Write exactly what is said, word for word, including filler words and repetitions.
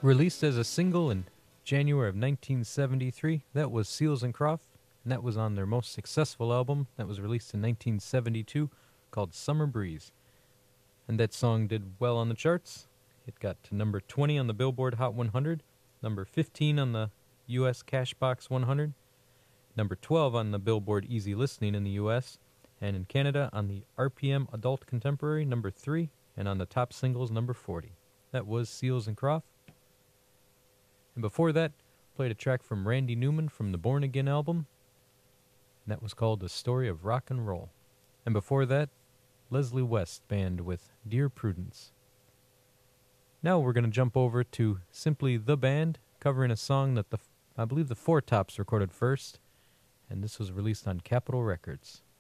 Released as a single in January of nineteen seventy-three, that was Seals and Croft, and that was on their most successful album that was released in nineteen seventy-two called Summer Breeze. And that song did well on the charts. It got to number twenty on the Billboard Hot one hundred, number fifteen on the U S Cashbox one hundred, number twelve on the Billboard Easy Listening in the U S, and in Canada on the R P M Adult Contemporary number three, and on the Top Singles number forty. That was Seals and Croft. And before that, played a track from Randy Newman from the Born Again album, and that was called The Story of Rock and Roll. And before that, Leslie West Band with Dear Prudence. Now we're going to jump over to Simply the Band, covering a song that the I believe the Four Tops recorded first, and this was released on Capitol Records.